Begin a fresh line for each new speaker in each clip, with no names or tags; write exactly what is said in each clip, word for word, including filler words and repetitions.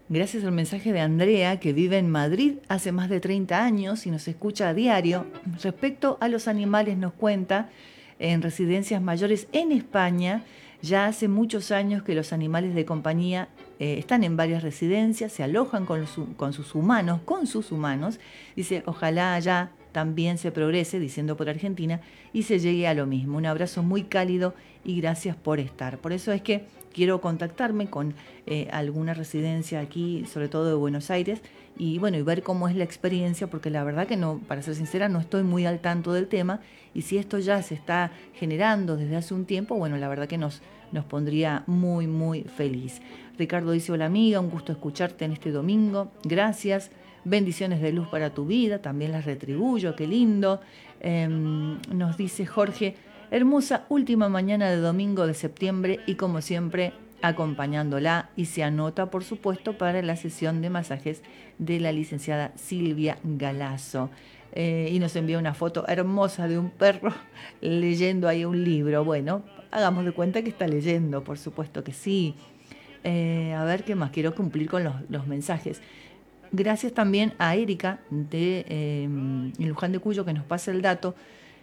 Gracias al mensaje de Andrea, que vive en Madrid hace más de treinta años y nos escucha a diario. Respecto a los animales, nos cuenta, en residencias mayores en España, ya hace muchos años que los animales de compañía eh, están en varias residencias, se alojan con, los, con sus humanos, con sus humanos. Dice, ojalá allá también se progrese, diciendo por Argentina, y se llegue a lo mismo. Un abrazo muy cálido y gracias por estar. Por eso es que quiero contactarme con eh, alguna residencia aquí, sobre todo de Buenos Aires, y bueno, y ver cómo es la experiencia, porque la verdad que no, para ser sincera, no estoy muy al tanto del tema, y si esto ya se está generando desde hace un tiempo, bueno, la verdad que nos, nos pondría muy, muy feliz. Ricardo dice, hola amiga, un gusto escucharte en este domingo, gracias, bendiciones de luz para tu vida, también las retribuyo, qué lindo. Eh, nos dice Jorge, hermosa última mañana de domingo de septiembre y como siempre acompañándola, y se anota por supuesto para la sesión de masajes de la licenciada Silvia Galazo. Eh, y nos envía una foto hermosa de un perro leyendo ahí un libro. Bueno, hagamos de cuenta que está leyendo, por supuesto que sí. Eh, a ver qué más, quiero cumplir con los, los mensajes. Gracias también a Erika de eh, Luján de Cuyo, que nos pasa el dato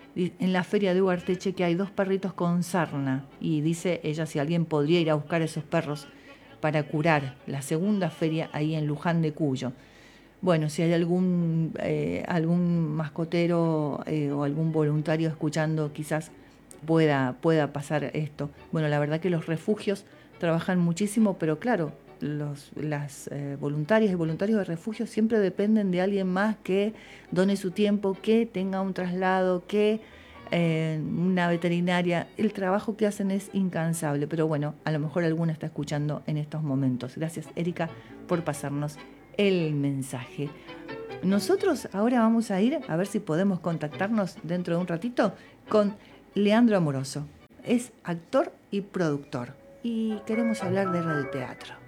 en la feria de Ugarteche, que hay dos perritos con sarna, y dice ella si alguien podría ir a buscar esos perros para curar. La segunda feria ahí en Luján de Cuyo. Bueno, si hay algún eh, algún mascotero eh, o algún voluntario escuchando, quizás pueda, pueda pasar esto. Bueno, la verdad que los refugios trabajan muchísimo, pero claro, los las eh, voluntarias y voluntarios de refugio siempre dependen de alguien más que done su tiempo, que tenga un traslado, que eh, una veterinaria. El trabajo que hacen es incansable, pero bueno, a lo mejor alguna está escuchando en estos momentos. Gracias, Erika, por pasarnos el mensaje. Nosotros ahora vamos a ir a ver si podemos contactarnos dentro de un ratito con Leandro Amoroso. Es actor y productor y queremos hablar de radioteatro.